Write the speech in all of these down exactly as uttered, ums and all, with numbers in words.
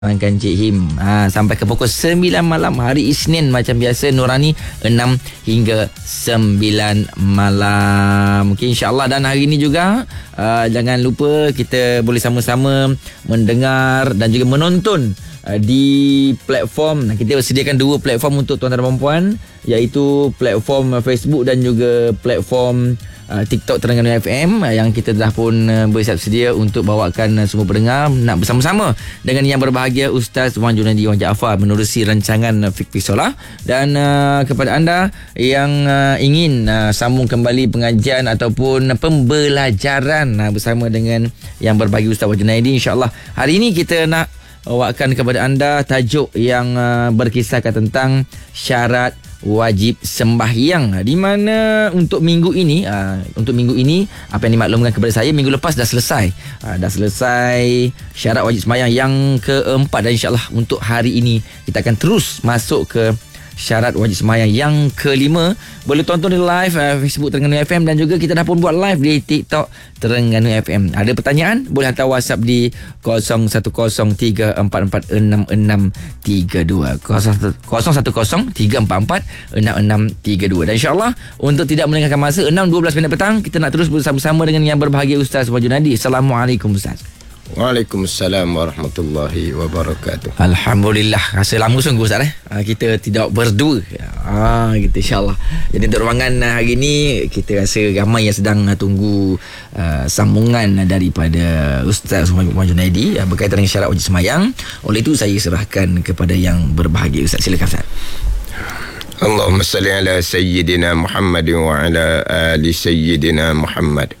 Dengan Cik Him ha, sampai ke pukul sembilan malam hari Isnin macam biasa. Nurani enam hingga sembilan malam. Mungkin insyaAllah. Dan hari ini juga uh, jangan lupa kita boleh sama-sama mendengar dan juga menonton uh, di platform. Kita sediakan dua platform untuk tuan-tuan dan puan-puan, iaitu platform Facebook dan juga platform Uh, TikTok Terengganu F M uh, yang kita dah pun uh, bersiap sedia untuk bawakan uh, semua pendengar nak bersama-sama dengan yang berbahagia Ustaz Wan Junaidi Wan Jaafar menerusi rancangan uh, Fiqh Solah. Dan uh, kepada anda yang uh, ingin uh, sambung kembali pengajian ataupun pembelajaran uh, bersama dengan yang berbahagia Ustaz Wan Junaidi, insya-Allah hari ini kita nak bawakan kepada anda tajuk yang uh, berkisahkan tentang syarat wajib sembahyang, di mana untuk minggu ini uh, untuk minggu ini apa yang dimaklumkan kepada saya, minggu lepas dah selesai uh, dah selesai syarat wajib sembahyang yang keempat, dan insyaAllah untuk hari ini kita akan terus masuk ke syarat wajib sembahyang yang kelima. Boleh tonton di live uh, Facebook Terengganu F M, dan juga kita dah pun buat live di TikTok Terengganu F M. Ada pertanyaan boleh hantar WhatsApp di kosong satu kosong tiga empat empat enam enam tiga dua kosong satu kosong tiga empat empat enam enam tiga dua. Dan insyaAllah untuk tidak melengahkan masa, enam dua belas minit petang kita nak terus bersama-sama dengan yang berbahagia Ustaz Wan Junaidi. Assalamualaikum Ustaz. Waalaikumsalam warahmatullahi wabarakatuh. Alhamdulillah, rasa lama sungguh Ustaz eh kita tidak berdua. Ah gitu, insya-Allah. Jadi untuk ruangan hari ini kita rasa ramai yang sedang tunggu uh, sambungan daripada Ustaz Wan Junaidi uh, berkaitan dengan syarat wajib sembahyang. Oleh itu saya serahkan kepada yang berbahagia Ustaz. Silakan Ustaz. Allahumma salli ala sayyidina Muhammad wa ala ali sayyidina Muhammad.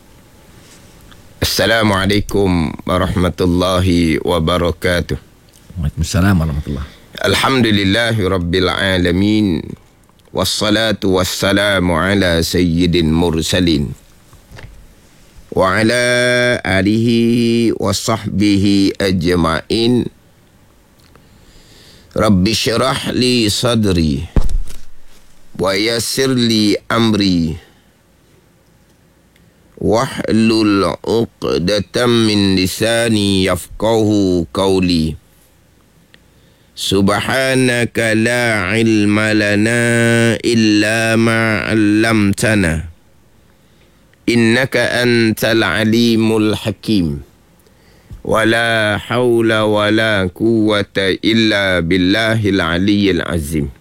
Assalamualaikum warahmatullahi wabarakatuh. Waalaikumsalam warahmatullahi. Alhamdulillahi rabbil alamin. Wassalatu wassalamu ala sayyidin mursalin wa ala alihi wa sahbihi ajma'in. Rabbi syrah li sadri wa yassir li amri wahlul 'uqdatam min lisani yafqahu qawli. Subhanaka la ilma lana illa ma 'allamtana innaka antal alimul hakim. Wala haula wala quwwata illa billahil aliyyil azim.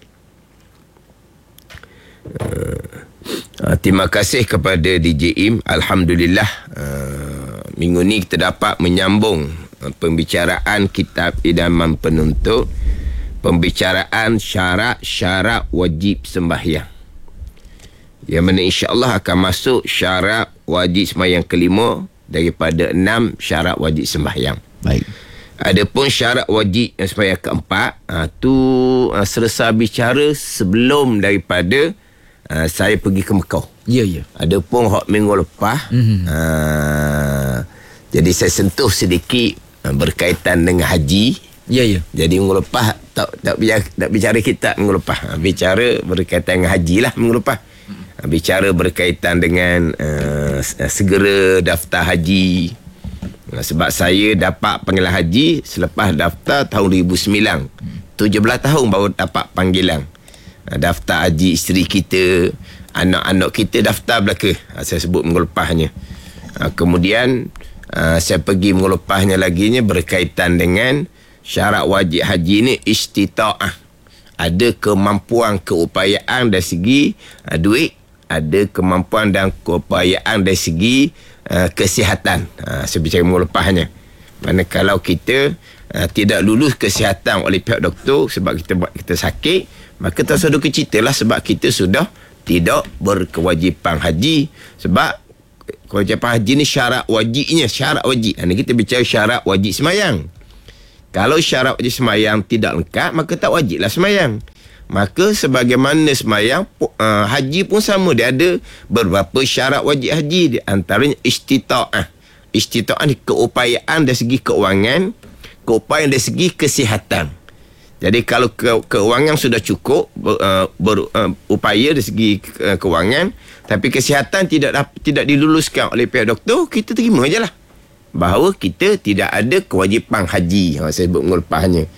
uh. Uh, terima kasih kepada D J Im. Alhamdulillah uh, minggu ni kita dapat menyambung uh, pembicaraan kitab idaman penuntut, pembicaraan syarat-syarat wajib sembahyang, yang mana insya-Allah akan masuk syarat wajib sembahyang kelima daripada enam syarat wajib sembahyang. Baik. Adapun syarat wajib sembahyang keempat, uh, tu uh, selesai bicara sebelum daripada Uh, saya pergi ke Mekah. Ya, ya. Ada pun hak minggu lepas. Mm-hmm. Uh, jadi saya sentuh sedikit uh, berkaitan dengan haji. Ya, ya. Jadi minggu lepas tak tak bicara, tak bicara kita minggu lepas. Uh, bicara berkaitan dengan haji lah minggu lepas. Uh, bicara berkaitan dengan uh, segera daftar haji. Uh, sebab saya dapat panggilan haji selepas daftar tahun dua ribu sembilan. tujuh belas tahun baru dapat panggilan. Daftar haji isteri kita, anak-anak kita daftar belaka. Saya sebut minggu lepasnya. Kemudian saya pergi minggu lepasnya lagi nya berkaitan dengan syarat wajib haji ni istita'ah. Ada kemampuan keupayaan dari segi duit, ada kemampuan dan keupayaan dari segi kesihatan. Saya bicara minggu lepasnya. Mana kalau kita tidak lulus kesihatan oleh pihak doktor sebab kita buat kita sakit, maka tak usah duka citalah sebab kita sudah tidak berkewajipan haji. Sebab kewajipan haji ni syarat wajibnya, syarat wajib. Ini kita bicara syarat wajib sembahyang. Kalau syarat wajib sembahyang tidak lengkap, maka tak wajiblah sembahyang. Maka sebagaimana sembahyang, uh, haji pun sama. Dia ada beberapa syarat wajib haji. Di antaranya istita'ah. Istita'ah ni keupayaan dari segi keuangan, keupayaan dari segi kesihatan. Jadi kalau ke, keuangan sudah cukup uh, berupaya uh, dari segi uh, keuangan, tapi kesihatan tidak tidak diluluskan oleh pihak doktor, kita terima je lah. bahawa kita tidak ada kewajipan haji. Ha, saya sebut minggu lepas hanya.